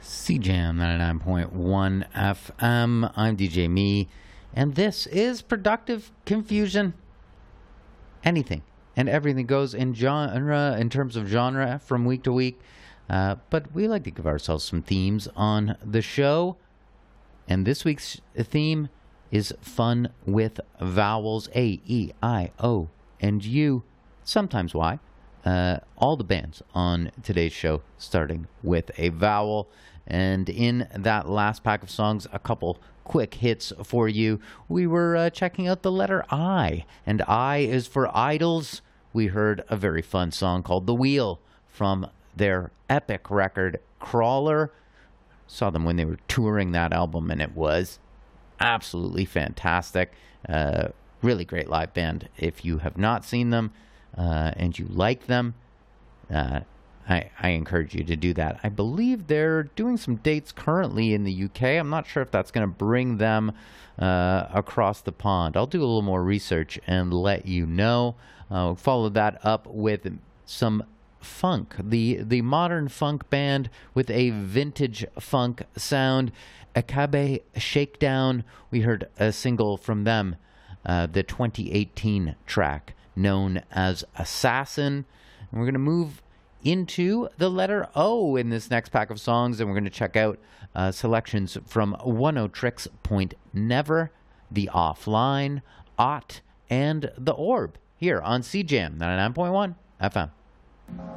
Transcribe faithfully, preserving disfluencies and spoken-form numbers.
C Jam ninety-nine point one F M. I'm D J Me, and this is Productive Confusion. Anything and everything goes in genre, in terms of genre, from week to week. Uh, but we like to give ourselves some themes on the show. And this week's theme is fun with vowels: A, E, I, O, and U, sometimes Y. Uh, all the bands on today's show starting with a vowel. And in that last pack of songs, a couple quick hits for you. We were uh, checking out the letter I, and I is for Idols. We heard a very fun song called The Wheel from their epic record, Crawler. Saw them when they were touring that album, and it was absolutely fantastic. Uh, really great live band. If you have not seen them uh, and you like them, uh, I, I encourage you to do that. I believe they're doing some dates currently in the U K. I'm not sure if that's going to bring them uh, across the pond. I'll do a little more research and let you know. Uh, follow that up with some funk, the the modern funk band with a vintage funk sound, Akabe Shakedown. We heard a single from them, uh, the twenty eighteen track known as Assassin. And we're going to move into the letter O in this next pack of songs, and we're going to check out uh, selections from Oneohtrix Point Never, The Offline, Ott, and The Orb here on C Jam ninety-nine point one F M.